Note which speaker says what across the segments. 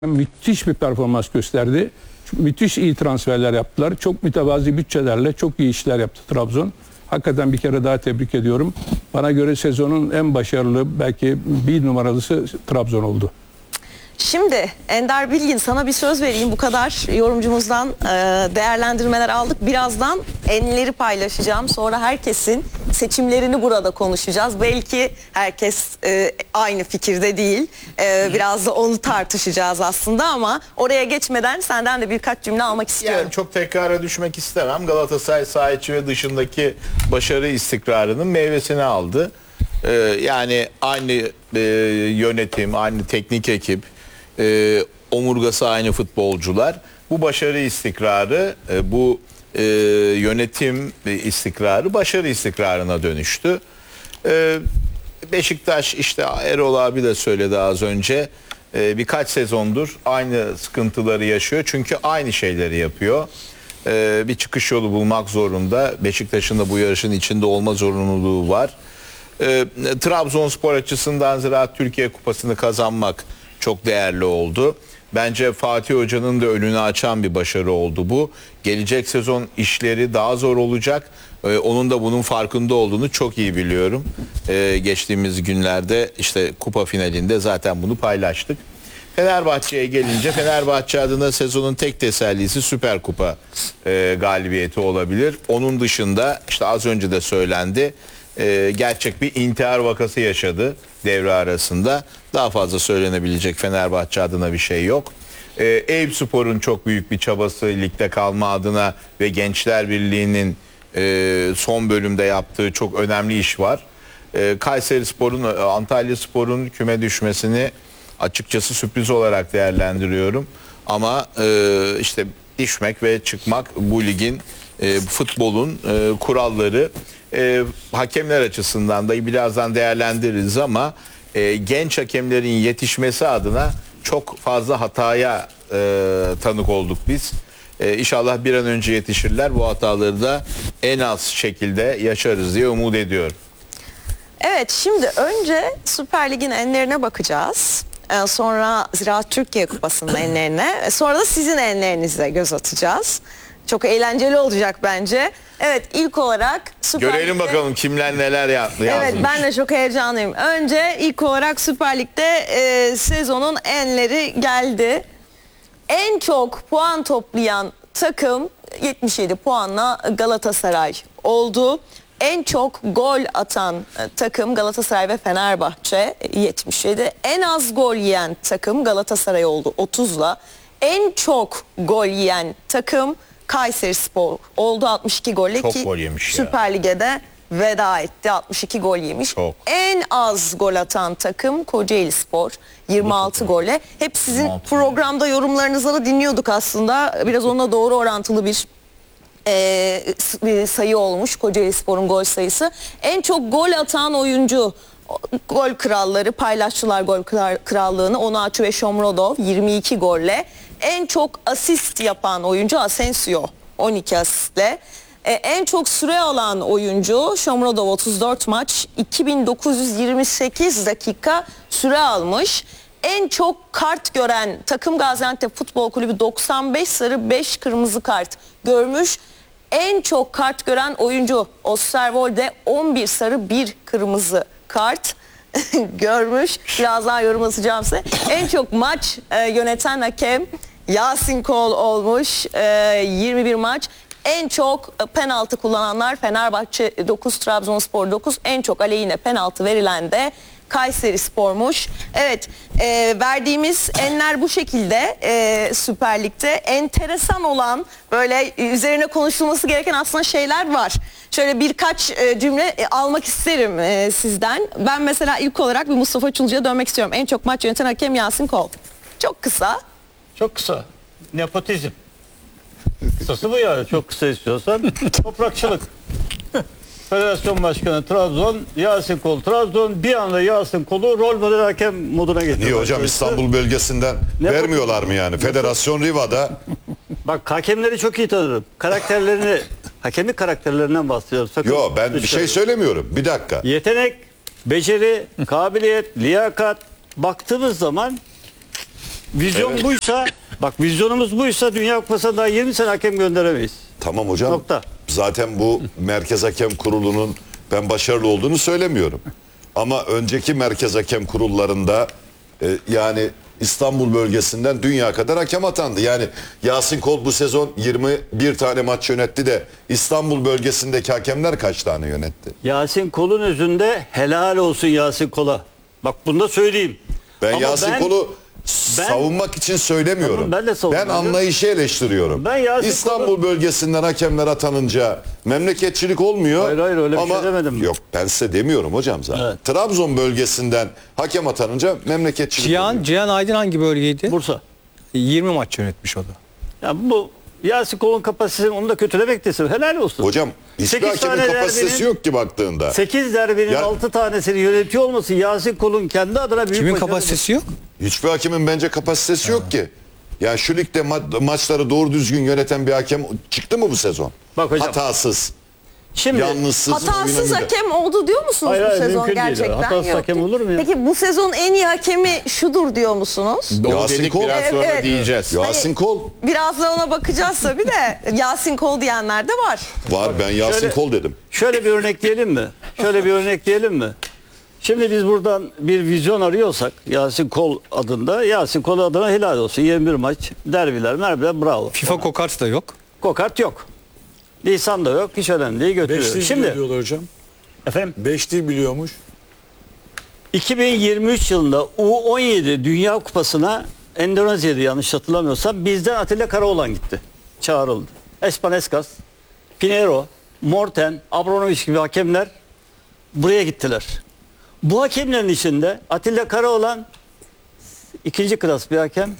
Speaker 1: müthiş bir performans gösterdi. Müthiş iyi transferler yaptılar. Çok mütevazi bütçelerle çok iyi işler yaptı Trabzon. Hakikaten bir kere daha tebrik ediyorum. Bana göre sezonun en başarılı, belki bir numaralısı Trabzon oldu.
Speaker 2: Şimdi Ender Bilgin, sana bir söz vereyim. Bu kadar yorumcumuzdan değerlendirmeler aldık. Birazdan enleri paylaşacağım. Sonra herkesin seçimlerini burada konuşacağız. Belki herkes aynı fikirde değil. Biraz da onu tartışacağız aslında, ama oraya geçmeden senden de birkaç cümle almak istiyorum.
Speaker 3: Yani çok tekrara düşmek istemem. Galatasaray saha içi ve dışındaki başarı istikrarının meyvesini aldı. Yani aynı yönetim, aynı teknik ekip, omurgası aynı futbolcular. Bu başarı istikrarı, bu yönetim istikrarı başarı istikrarına dönüştü. Beşiktaş, işte Erol abi de söyledi az önce, birkaç sezondur aynı sıkıntıları yaşıyor. Çünkü aynı şeyleri yapıyor. Bir çıkış yolu bulmak zorunda. Beşiktaş'ın da bu yarışın içinde olma zorunluluğu var. Trabzonspor açısından Ziraat Türkiye Kupası'nı kazanmak çok değerli oldu. Bence Fatih Hoca'nın da önünü açan bir başarı oldu bu. Gelecek sezon işleri daha zor olacak. Onun da bunun farkında olduğunu çok iyi biliyorum. Geçtiğimiz günlerde işte kupa finalinde zaten bunu paylaştık. Fenerbahçe'ye gelince, Fenerbahçe adına sezonun tek tesellisi Süper Kupa galibiyeti olabilir. Onun dışında işte az önce de söylendi, gerçek bir intihar vakası yaşadı devre arasında. Daha fazla söylenebilecek Fenerbahçe adına bir şey yok. Eyüpspor'un çok büyük bir çabası ligde kalma adına ve Gençler Birliği'nin son bölümde yaptığı çok önemli iş var. Kayserispor'un, Antalyaspor'un küme düşmesini açıkçası sürpriz olarak değerlendiriyorum. Ama işte düşmek ve çıkmak bu ligin, futbolun kuralları. Hakemler açısından da birazdan değerlendiririz ama genç hakemlerin yetişmesi adına çok fazla hataya tanık olduk biz. İnşallah bir an önce yetişirler. Bu hataları da en az şekilde yaşarız diye umut ediyorum.
Speaker 2: Evet, şimdi önce Süper Lig'in enlerine bakacağız. Sonra Ziraat Türkiye Kupası'nın enlerine, sonra da sizin enlerinize göz atacağız. Çok eğlenceli olacak bence. Evet, ilk olarak Süper
Speaker 3: Görelim
Speaker 2: Lig'de...
Speaker 3: bakalım kimler neler yazmış.
Speaker 2: Evet, ben de çok heyecanlıyım. Önce ilk olarak Süper Lig'de sezonun enleri geldi. En çok puan toplayan takım 77 puanla Galatasaray oldu. En çok gol atan takım Galatasaray ve Fenerbahçe 77. En az gol yiyen takım Galatasaray oldu 30'la. En çok gol yiyen takım Kayserispor oldu 62 golle,
Speaker 3: çok
Speaker 2: ki
Speaker 3: gol yemiş
Speaker 2: Süper Lig'e de veda etti. 62 gol yemiş.
Speaker 3: Çok.
Speaker 2: En az gol atan takım Kocaelispor 26 golle. Hep sizin programda yorumlarınızı da dinliyorduk aslında. Biraz onunla doğru orantılı bir sayı olmuş Kocaelispor'un gol sayısı. En çok gol atan oyuncu, gol kralları paylaştılar gol krallığını. Onaçu ve Shomurodov 22 golle. En çok asist yapan oyuncu Asensio 12 asistle. En çok süre alan oyuncu Shomurodov 34 maç 2928 dakika süre almış. En çok kart gören takım Gaziantep Futbol Kulübü 95 sarı 5 kırmızı kart görmüş. En çok kart gören oyuncu Osterwolde 11 sarı 1 kırmızı kart görmüş. Biraz daha yorum atacağım size. En çok maç yöneten hakem Yasin Kol olmuş. 21 maç. En çok penaltı kullananlar Fenerbahçe 9, Trabzonspor 9. En çok aleyhine penaltı verilen de Kayserispor'muş. Evet, verdiğimiz enler bu şekilde Süper Lig'de. Enteresan olan, böyle üzerine konuşulması gereken aslında şeyler var. Şöyle birkaç cümle almak isterim sizden. Ben mesela ilk olarak bir Mustafa Çulcu'ya dönmek istiyorum. En çok maç yöneten hakem Yasin Kol. Çok kısa.
Speaker 4: Çok kısa. Nepotizm. Kısası bu yani. Çok kısa istiyorsan. Toprakçılık. Federasyon Başkanı Trabzon, Yasin Kol Trabzon, bir anda Yasin Kol'u rol model hakem moduna getirdi.
Speaker 5: Niye hocam, İstanbul bölgesinden vermiyorlar mı yani? Federasyon Riva'da.
Speaker 4: Bak, hakemleri çok iyi tanırım. Karakterlerini, hakemlik karakterlerinden bahsediyorum.
Speaker 5: Yok, ben bir şey söylemiyorum. Bir dakika.
Speaker 4: Yetenek, beceri, kabiliyet, liyakat, baktığımız zaman Vizyon buysa, bak vizyonumuz buysa Dünya Kupası'na daha 20 sene hakem gönderemeyiz.
Speaker 5: Tamam hocam.
Speaker 4: Nokta.
Speaker 5: Zaten bu Merkez Hakem Kurulu'nun ben başarılı olduğunu söylemiyorum. Ama önceki Merkez Hakem Kurullarında yani İstanbul bölgesinden dünya kadar hakem atandı. Yani Yasin Kol bu sezon 21 tane maç yönetti de İstanbul bölgesindeki hakemler kaç tane yönetti?
Speaker 4: Yasin Kol'un özünde helal olsun Yasin Kol'a. Bak bunu da söyleyeyim.
Speaker 5: Ben
Speaker 4: Ama
Speaker 5: Yasin Kol'u savunmak için söylemiyorum.
Speaker 4: Tamam, ben de savunmuyorum.
Speaker 5: anlayışı eleştiriyorum.
Speaker 4: Ben Yasin
Speaker 5: İstanbul bölgesinden hakemler atanınca memleketçilik olmuyor.
Speaker 4: Hayır, öyle bir
Speaker 5: ama,
Speaker 4: şey demedim.
Speaker 5: Yok ben size demiyorum hocam zaten.
Speaker 4: Evet.
Speaker 5: Trabzon bölgesinden hakem atanınca memleketçilik oluyor.
Speaker 6: Cihan Aydın hangi bölgeydi?
Speaker 4: Bursa.
Speaker 6: 20 maç yönetmiş o da.
Speaker 4: Ya bu Yasin Kol'un kapasitesini onu da kötülemek de helal olsun.
Speaker 5: Hocam hiçbir
Speaker 4: 8
Speaker 5: hakemin
Speaker 4: tane
Speaker 5: kapasitesi
Speaker 4: derbinin-
Speaker 5: yok ki baktığında.
Speaker 4: 8 derbinin
Speaker 5: Ya-
Speaker 4: 6 tanesini yönetiyor olması Yasin Kol'un kendi adına büyük
Speaker 6: Kimin
Speaker 4: başarı.
Speaker 6: kapasitesi yok?
Speaker 5: Hiçbir hakemin bence kapasitesi yok ki. Yani şu ligde maçları doğru düzgün yöneten bir hakem çıktı mı bu sezon?
Speaker 4: Bak hocam.
Speaker 5: Hatasız,
Speaker 4: Şimdi
Speaker 5: yanlışsız.
Speaker 2: Hatasız
Speaker 5: oyuna
Speaker 2: hakem oldu diyor musunuz
Speaker 4: Hayır,
Speaker 2: bu
Speaker 4: hayır,
Speaker 2: sezon
Speaker 4: mümkün değil
Speaker 2: gerçekten?
Speaker 4: ya. Hatasız
Speaker 2: Yok.
Speaker 4: hakem olur mu ya?
Speaker 2: Peki bu sezon en iyi hakemi şudur diyor musunuz?
Speaker 3: O
Speaker 5: Yasin
Speaker 3: dedik
Speaker 5: Kol.
Speaker 3: biraz sonra
Speaker 2: Evet.
Speaker 3: diyeceğiz.
Speaker 5: Yasin Kol
Speaker 2: Biraz da ona bakacağız tabii de. Yasin Kol diyenler de var.
Speaker 5: var, ben Yasin
Speaker 4: Şöyle-
Speaker 5: Kol dedim.
Speaker 4: şöyle bir örnek diyelim mi? Şöyle bir örnek diyelim mi? Şimdi biz buradan bir vizyon arıyorsak Yasin Kol adında, Yasin Kol adına helal olsun. 21 maç, derbiler, merbiler, bravo.
Speaker 6: FIFA kokart da yok.
Speaker 4: Kokart yok. Lisan da yok. Hiç önemli değil, götürüyor.
Speaker 7: 5 dil
Speaker 4: Şimdi
Speaker 7: biliyor diyorlar hocam.
Speaker 4: efendim
Speaker 7: 5 dil biliyormuş.
Speaker 4: 2023 yılında U17 Dünya Kupası'na Endonezya'da yanlış hatırlamıyorsam bizden Atilla Karaoğlan gitti. Çağrıldı. Espaneskas, Pinheiro, Morten, Abramovich gibi hakemler buraya gittiler. Bu hakemlerin içinde Atilla Karaoğlan ikinci klas bir hakem.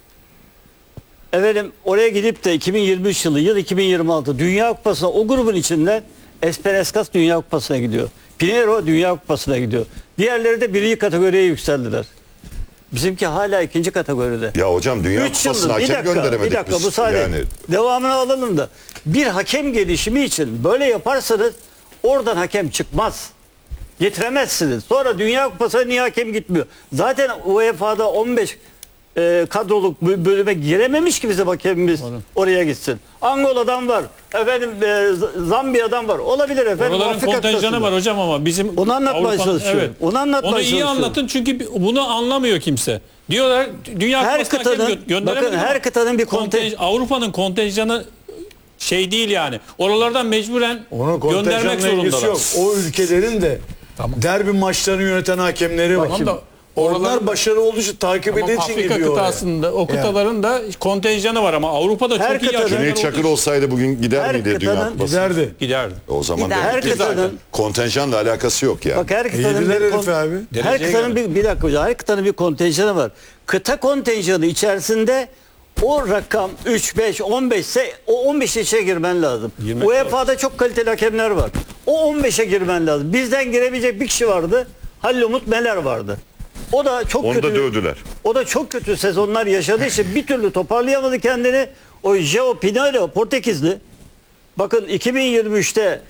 Speaker 4: Efendim oraya gidip de 2023 yıl 2026 Dünya Kupası'na o grubun içinde Espaneskas Dünya Kupası'na gidiyor. Pinheiro Dünya Kupası'na gidiyor. Diğerleri de birinci kategoriye yükseldiler. Bizimki hala ikinci kategoride.
Speaker 5: Ya hocam Dünya
Speaker 4: 3
Speaker 5: Kupası'na
Speaker 4: yıldır
Speaker 5: hakem gönderemedik
Speaker 4: bir dakika
Speaker 5: biz.
Speaker 4: bu saniye.
Speaker 5: Yani
Speaker 4: Devamını alalım da. Bir hakem gelişimi için böyle yaparsanız oradan hakem çıkmaz. Getiremezsiniz. Sonra Dünya Kupası'na niye hakem gitmiyor? Zaten UEFA'da 15 kadroluk bölüme girememiş ki bize hakemimiz oraya gitsin. Angola'dan var. Efendim Zambiya'dan var. Olabilir efendim.
Speaker 8: Oraların
Speaker 4: Afrika
Speaker 8: kontenjanı
Speaker 4: kıtasında.
Speaker 8: var hocam ama bizim
Speaker 4: Onu anlatmaya
Speaker 8: Avrupa'nın-
Speaker 4: çalışıyorum.
Speaker 8: Evet.
Speaker 4: Onu anlatmaya
Speaker 8: Onu iyi
Speaker 4: çalışıyorum.
Speaker 8: anlatın çünkü bunu anlamıyor kimse. Diyorlar Dünya
Speaker 4: Her
Speaker 8: Kupası'na hakem
Speaker 4: kıtanın,
Speaker 8: gönderemedik
Speaker 4: bakın
Speaker 8: ama
Speaker 4: her kıtanın bir
Speaker 8: Avrupa'nın kontenjanı şey değil yani. Oralardan mecburen
Speaker 7: Onun
Speaker 8: göndermek
Speaker 7: kontenjanla ilgisi
Speaker 8: zorundalar.
Speaker 7: yok. O ülkelerin de derbi maçlarını yöneten hakemleri var.
Speaker 8: Tamam da
Speaker 7: Onlar
Speaker 8: oraların-
Speaker 7: başarılı olduğu için takip
Speaker 8: Ama
Speaker 7: edildiği için
Speaker 8: Afrika
Speaker 7: gidiyor oraya.
Speaker 8: kıtasında o kıtaların da kontenjanı var ama Avrupa'da
Speaker 4: Her
Speaker 8: çok iyi
Speaker 4: kıtanın-
Speaker 8: hakemler
Speaker 5: Cüneyt Çakır
Speaker 8: olduğu
Speaker 5: olsaydı bugün gider
Speaker 4: Her
Speaker 5: miydi Dünya
Speaker 4: kıtanın-
Speaker 5: Kupası'na?
Speaker 7: Giderdi.
Speaker 8: giderdi.
Speaker 5: O zaman
Speaker 2: Gider.
Speaker 5: demek
Speaker 4: Her
Speaker 5: ki
Speaker 4: kıtanın
Speaker 5: kontenjanla alakası yok yani.
Speaker 4: bak her kıtanın
Speaker 7: Yediler
Speaker 4: bir
Speaker 7: herif abi.
Speaker 4: her
Speaker 8: Dereceye
Speaker 4: kıtanın bir dakika hocam, her kıtanın bir kontenjanı var. Kıta kontenjanı içerisinde o rakam 3, 5, 15 ise o 15'e içe girmen lazım. UEFA'da çok kaliteli hakemler var. O 15'e girmen lazım. Bizden girebilecek bir kişi vardı. Halil Umut Meler vardı. O da çok
Speaker 5: Onu
Speaker 4: kötü.
Speaker 5: da dövdüler.
Speaker 4: O da çok kötü sezonlar yaşadığı için bir türlü toparlayamadı kendini. O João Pinheiro Portekizli. Bakın 2023'te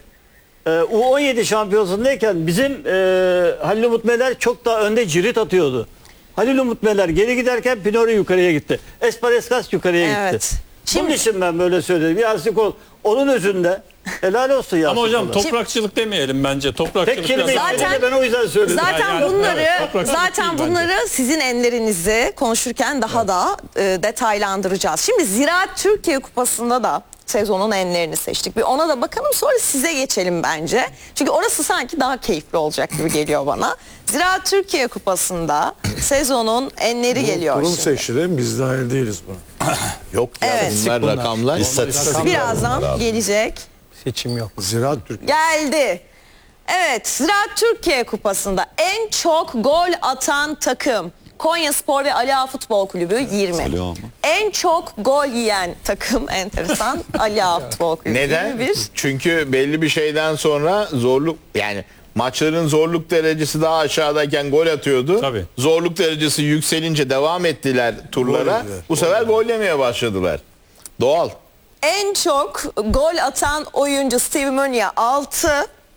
Speaker 4: U17 şampiyonasındayken bizim Halil Umut Meler çok daha önde cirit atıyordu. Halil Umut Meler geri giderken Pinheiro yukarıya gitti. Espaneskas yukarıya
Speaker 2: Evet.
Speaker 4: gitti.
Speaker 2: Şimdi-
Speaker 4: Bunun için ben böyle söyledim. Yasin Kol onun özünde helal olsun Yasin
Speaker 8: Ama hocam
Speaker 4: Kol'a.
Speaker 8: toprakçılık demeyelim bence. Toprakçılık
Speaker 4: Tek kelime
Speaker 8: biraz-
Speaker 2: Zaten-
Speaker 4: ben o yüzden söyledim.
Speaker 2: Zaten
Speaker 8: Yani,
Speaker 2: bunları
Speaker 8: evet, toprak
Speaker 2: zaten
Speaker 8: değil bence.
Speaker 2: bunları sizin enlerinizi konuşurken daha da detaylandıracağız. Şimdi Ziraat Türkiye Kupası'nda da sezonun enlerini seçtik. Bir ona da bakalım sonra size geçelim bence. Çünkü orası sanki daha keyifli olacak gibi geliyor bana. Ziraat Türkiye Kupası'nda sezonun enleri geliyor
Speaker 7: Kurum
Speaker 2: şimdi.
Speaker 7: seçti değil mi? Biz dahil değiliz buna.
Speaker 3: Yok ya
Speaker 2: Evet.
Speaker 3: bunlar rakamlar.
Speaker 5: İstatistik.
Speaker 2: Birazdan gelecek.
Speaker 6: Seçim yok.
Speaker 7: Ziraat Türkiye.
Speaker 2: Geldi. Evet, Ziraat Türkiye Kupası'nda en çok gol atan takım Konyaspor ve Ali Ağa Futbol Kulübü 20.
Speaker 5: Ali Ağa mı?
Speaker 2: En çok gol yiyen takım enteresan Ali Ağa Futbol Kulübü
Speaker 3: Neden?
Speaker 2: 21.
Speaker 3: Çünkü belli bir şeyden sonra zorluk yani maçların zorluk derecesi daha aşağıdayken gol atıyordu.
Speaker 8: Tabii.
Speaker 3: Zorluk derecesi yükselince devam ettiler turlara.
Speaker 7: Gol yediler.
Speaker 3: Bu sefer gol yemeye başladılar. Doğal.
Speaker 2: En çok gol atan oyuncu Steve Munya 6.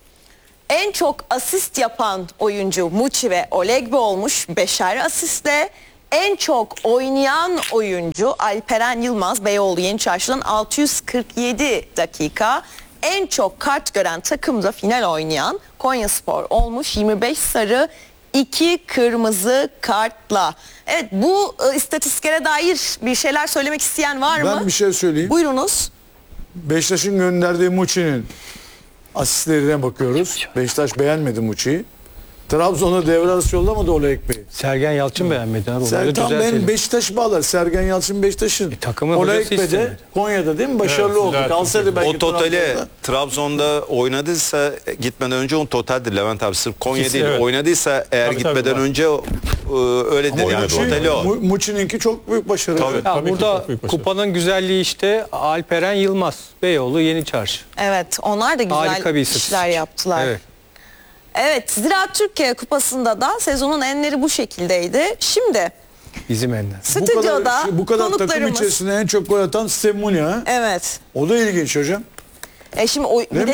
Speaker 2: En çok asist yapan oyuncu Muçi ve Olegbe olmuş 5'er asistle. En çok oynayan oyuncu Alperen Yılmaz, Beyoğlu Yeni Çarşı'dan 647 dakika. En çok kart gören takımda final oynayan Konyaspor olmuş, 25 sarı 2 kırmızı kartla. Evet, bu istatistiklere dair bir şeyler söylemek isteyen var mı?
Speaker 7: Ben bir şey söyleyeyim.
Speaker 2: Buyurunuz.
Speaker 7: Beşiktaş'ın gönderdiği Muçi'nin asistlerine bakıyoruz. Beşiktaş beğenmedi Muçi'yi. Trabzon'a devre arası yollamadı Ola Ekmeği.
Speaker 6: Sergen Yalçın beğenmedi abi. Onları
Speaker 7: Tam ben
Speaker 6: düzeltelim.
Speaker 7: Beşiktaş bağlar. Sergen Yalçın Beşiktaş'ın.
Speaker 6: Takımı
Speaker 7: Ola
Speaker 6: hocası
Speaker 7: Ekme'de
Speaker 6: istemedi.
Speaker 7: Konya'da değil mi? Başarılı
Speaker 8: Evet,
Speaker 7: oldu.
Speaker 8: güzel.
Speaker 7: Kalsaydı belki
Speaker 9: O totali
Speaker 7: Trabzon'da.
Speaker 9: Trabzon'da oynadıysa gitmeden önce o totaldir Levent abi. Sırf Konya
Speaker 8: İkisi,
Speaker 9: değil.
Speaker 8: evet.
Speaker 9: Oynadıysa eğer
Speaker 8: Tabii, tabii,
Speaker 9: gitmeden
Speaker 8: var.
Speaker 9: önce öyledir yani. Totali o.
Speaker 7: Muçi'ninki çok büyük başarı.
Speaker 9: Tabii.
Speaker 6: Ya
Speaker 8: Tabii ki
Speaker 6: burada
Speaker 8: çok büyük başarı.
Speaker 6: kupanın güzelliği işte Alperen Yılmaz, Beyoğlu Yeni Çarşı.
Speaker 2: Evet, onlar da güzel
Speaker 6: Harika bir
Speaker 2: işler
Speaker 6: istatistik.
Speaker 2: yaptılar.
Speaker 6: Evet.
Speaker 2: Evet, Ziraat Türkiye Kupası'nda da sezonun enleri bu şekildeydi. Şimdi
Speaker 6: Bizim ender.
Speaker 2: stüdyoda
Speaker 7: Bu kadar takım
Speaker 2: konuklarımız...
Speaker 7: içerisinde en çok gol atan Stemuni ha.
Speaker 2: Evet.
Speaker 7: O da ilginç hocam.
Speaker 2: Şimdi bir
Speaker 7: Değil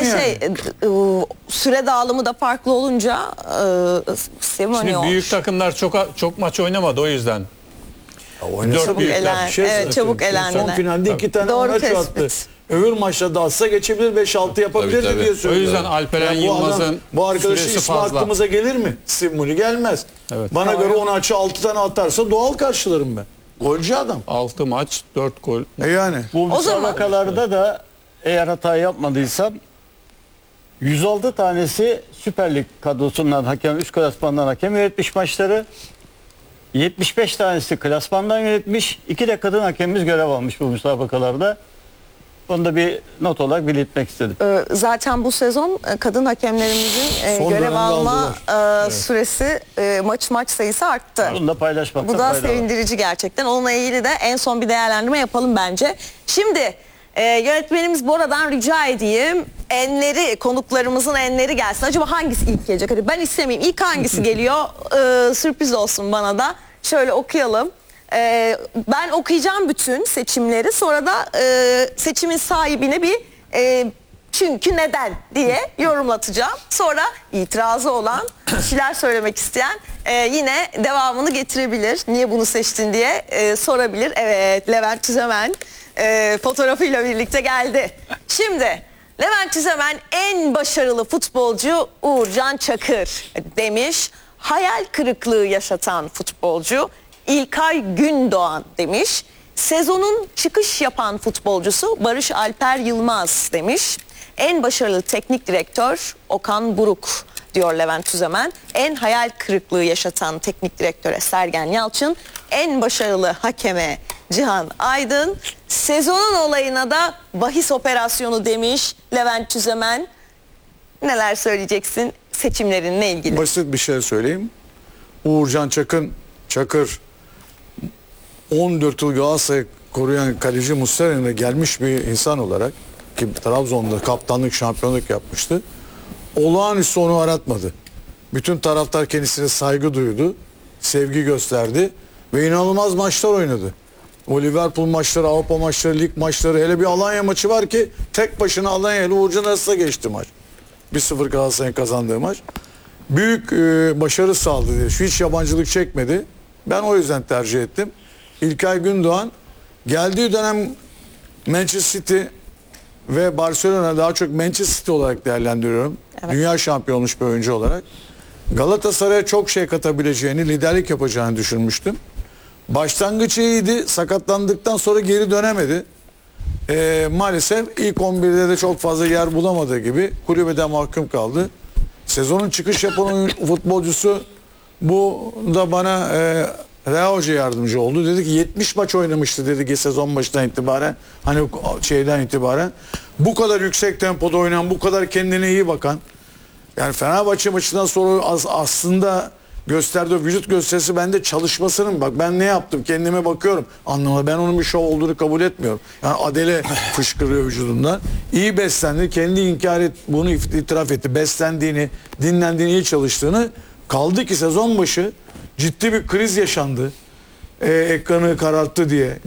Speaker 2: de
Speaker 7: mi
Speaker 2: süre dağılımı da farklı olunca Simone
Speaker 8: Şimdi
Speaker 2: olmuş.
Speaker 8: büyük takımlar çok maç oynamadı o yüzden.
Speaker 7: Oynasa
Speaker 8: Dört
Speaker 7: bu
Speaker 8: büyük
Speaker 7: kadar bir şey
Speaker 2: evet,
Speaker 7: zaten.
Speaker 2: çabuk elendiler.
Speaker 7: Son finalde 2 tane
Speaker 2: Doğru
Speaker 7: maç
Speaker 2: tespit.
Speaker 7: attı. Öbür maçta da atsa geçebilir, 5-6 yapabilirdi
Speaker 3: Tabii, tabii.
Speaker 7: diye
Speaker 8: O
Speaker 7: söylüyorum.
Speaker 8: yüzden Alperen
Speaker 7: Ya bu
Speaker 8: Yılmaz'ın
Speaker 7: adam, bu arkadaşın
Speaker 8: süresi
Speaker 7: ismi
Speaker 8: fazla.
Speaker 7: aklımıza gelir mi? Simoni gelmez.
Speaker 8: Evet.
Speaker 7: Bana göre 10 açı 6 tane atarsa doğal karşılarım ben. Golcü adam.
Speaker 8: 6 maç 4 gol.
Speaker 7: Yani.
Speaker 4: Bu
Speaker 2: O zaman-
Speaker 4: müsabakalarda da eğer hata yapmadıysam 106 tanesi Süper Lig kadrosundan hakem, üst klasmandan hakem yönetmiş maçları. 75 tanesi klasmandan yönetmiş. 2 de kadın hakemimiz görev almış bu müsabakalarda. Onu da bir not olarak belirtmek istedim.
Speaker 2: Zaten bu sezon kadın hakemlerimizin
Speaker 7: Son
Speaker 2: görev
Speaker 7: dönemde
Speaker 2: alma süresi maç sayısı arttı.
Speaker 4: Bunu da paylaşmakta
Speaker 2: Bu da
Speaker 4: fayda var.
Speaker 2: sevindirici gerçekten. Onunla ilgili de en son bir değerlendirme yapalım bence. Şimdi yönetmenimiz Bora'dan rica edeyim. Enleri, konuklarımızın enleri gelsin. Acaba hangisi ilk gelecek? Hadi ben istemeyeyim. İlk hangisi geliyor? Sürpriz olsun bana da. Şöyle okuyalım. Ben okuyacağım bütün seçimleri. Sonra da seçimin sahibine bir çünkü neden diye yorumlatacağım. Sonra itirazı olan, bir şeyler söylemek isteyen yine devamını getirebilir. Niye bunu seçtin diye sorabilir. Evet, Levent Tüzemen fotoğrafıyla birlikte geldi. Şimdi Levent Tüzemen en başarılı futbolcu Uğurcan Çakır demiş. Hayal kırıklığı yaşatan futbolcu İlkay Gündoğan demiş. Sezonun çıkış yapan futbolcusu Barış Alper Yılmaz demiş. En başarılı teknik direktör Okan Buruk diyor Levent Tüzemen. En hayal kırıklığı yaşatan teknik direktöre Sergen Yalçın. En başarılı hakeme Cihan Aydın. Sezonun olayına da bahis operasyonu demiş Levent Tüzemen. Neler söyleyeceksin seçimlerinle ilgili?
Speaker 7: Basit bir şey söyleyeyim. Uğurcan Çakır 14 yıl Galatasaray koruyan kaleci Muslera'ya gelmiş bir insan olarak ki Trabzon'da kaptanlık, şampiyonluk yapmıştı. Olağanüstü onu aratmadı. Bütün taraftar kendisine saygı duydu, sevgi gösterdi ve inanılmaz maçlar oynadı. O Liverpool maçları, Avrupa maçları, lig maçları, hele bir Alanya maçı var ki tek başına Alanya ile Uğurcan arasında geçti maç. 1-0 Galatasaray'ın kazandığı maç. Büyük başarı sağladı diye. Hiç yabancılık çekmedi. Ben o yüzden tercih ettim. İlkay Gündoğan geldiği dönem Manchester City ve Barcelona, daha çok Manchester City olarak değerlendiriyorum.
Speaker 2: Evet.
Speaker 7: Dünya şampiyonu olmuş bir oyuncu olarak. Galatasaray'a çok şey katabileceğini, liderlik yapacağını düşünmüştüm. Başlangıç iyiydi. Sakatlandıktan sonra geri dönemedi. Maalesef ilk 11'de de çok fazla yer bulamadığı gibi kulübede mahkum kaldı. Sezonun çıkış yapan futbolcusu, bu da bana Rea Hoca yardımcı oldu. Dedi ki 70 maç oynamıştı dedi ki sezon başından itibaren, hani şeyden itibaren. Bu kadar yüksek tempoda oynayan, bu kadar kendine iyi bakan, yani Fenerbahçe maçından sonra aslında gösterdiği vücut gösterisi bende çalışmasının, bak ben ne yaptım kendime bakıyorum anlamında, ben onun bir şov olduğunu kabul etmiyorum. Yani adele fışkırıyor vücudundan. İyi beslendi, kendi inkar et, bunu itiraf etti. Beslendiğini, dinlendiğini, iyi çalıştığını. Kaldı ki sezon başı ciddi bir kriz yaşandı. Ekranı kararttı diye.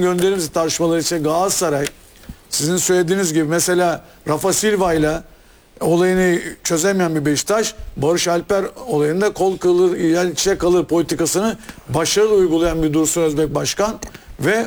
Speaker 7: Gönderilsin tartışmaları için Galatasaray, sizin söylediğiniz gibi mesela Rafa Silva ile olayını çözemeyen bir Beşiktaş, Barış Alper olayında kol kılır, yani içe kalır politikasını başarılı uygulayan bir Dursun Özbek Başkan ve